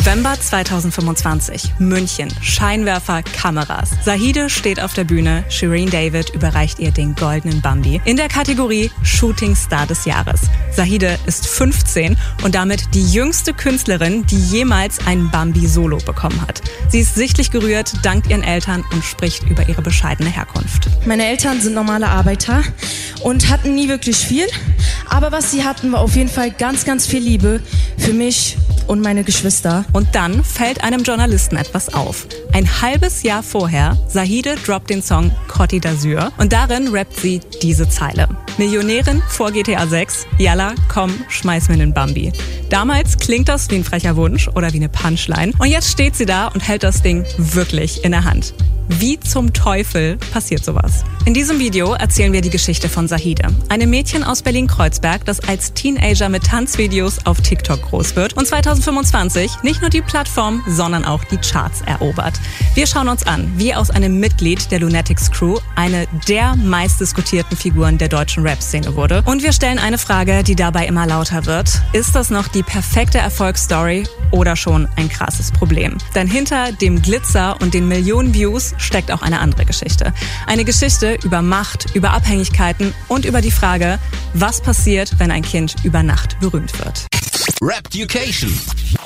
November 2025, München, Scheinwerfer, Kameras. Zahide steht auf der Bühne, Shirin David überreicht ihr den goldenen Bambi in der Kategorie Shooting Star des Jahres. Zahide ist 15 und damit die jüngste Künstlerin, die jemals ein Bambi-Solo bekommen hat. Sie ist sichtlich gerührt, dankt ihren Eltern und spricht über ihre bescheidene Herkunft. Meine Eltern sind normale Arbeiter und hatten nie wirklich viel, aber was sie hatten, war auf jeden Fall ganz, ganz viel Liebe für mich und meine Geschwister. Und dann fällt einem Journalisten etwas auf. Ein halbes Jahr vorher, Zahide droppt den Song Côte d'Azur und darin rappt sie diese Zeile. Millionärin vor GTA 6, Yalla, komm, schmeiß mir nen Bambi. Damals klingt das wie ein frecher Wunsch oder wie eine Punchline und jetzt steht sie da und hält das Ding wirklich in der Hand. Wie zum Teufel passiert sowas? In diesem Video erzählen wir die Geschichte von Zahide, einem Mädchen aus Berlin-Kreuzberg, das als Teenager mit Tanzvideos auf TikTok groß wird und 2025 nicht nur die Plattform, sondern auch die Charts erobert. Wir schauen uns an, wie aus einem Mitglied der Lunatics Crew eine der meistdiskutierten Figuren der deutschen Rap-Szene wurde. Und wir stellen eine Frage, die dabei immer lauter wird. Ist das noch die perfekte Erfolgsstory oder schon ein krasses Problem? Denn hinter dem Glitzer und den Millionen Views steckt auch eine andere Geschichte. Eine Geschichte über Macht, über Abhängigkeiten und über die Frage, was passiert, wenn ein Kind über Nacht berühmt wird. Rap Education.